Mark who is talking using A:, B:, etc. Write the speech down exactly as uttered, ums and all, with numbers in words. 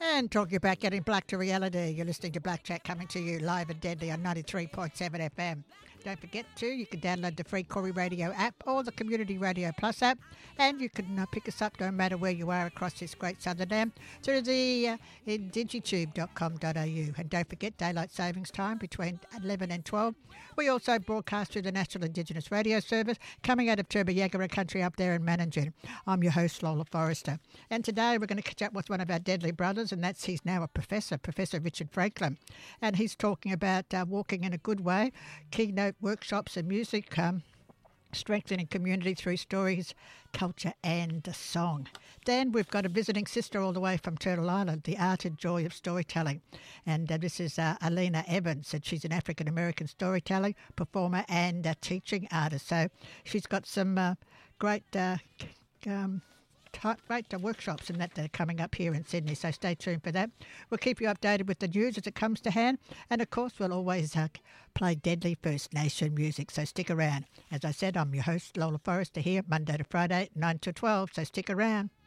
A: And talking about getting black to reality, you're listening to Black Chat coming to you live and deadly on ninety-three point seven F M. Don't forget to, you can download the free Corey Radio app or the Community Radio Plus app, and you can uh, pick us up no matter where you are across this great southern land through the uh, in digitube dot com dot a u. And don't forget daylight savings time between eleven and twelve. We also broadcast through the National Indigenous Radio Service coming out of Turbo-Yagara country up there in Manningham. I'm your host, Lola Forrester. And today we're going to catch up with one of our deadly brothers, and that's he's now a professor, Professor Richard Franklin. And he's talking about uh, walking in a good way, keynote workshops and music, um, strengthening community through stories, culture and song. Then we've got a visiting sister all the way from Turtle Island, the art and joy of storytelling. And uh, this is uh, Alina Evans, and she's an African-American storytelling, performer and uh, teaching artist. So she's got some uh, great uh, um, type great uh, workshops and that that are coming up here in Sydney, so stay tuned for that. We'll keep you updated with the news as it comes to hand, and of course we'll always uh, play deadly First Nation music, so stick around. As I said, I'm your host Lola Forrester here, Monday to Friday, nine to twelve, so stick around.